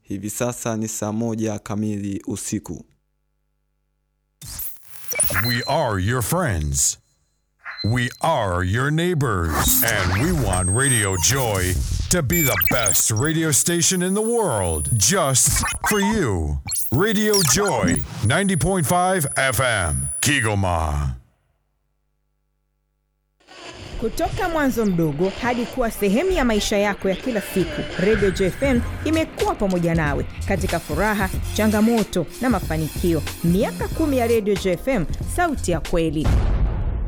Hivi sasa ni saa 1 kamili usiku. We are your friends. We are your neighbors. And we want Radio Joy to be the best radio station in the world. Just for you. Radio Joy, 90.5 FM, Kigoma. Kutoka mwanzo mdogo hadi kuwa sehemu ya maisha yako ya kila siku, Radio Joy FM imekuwa pamoja nawe katika furaha, changamoto na mafanikio. Miaka 10 ya Radio Joy FM, sauti ya kweli.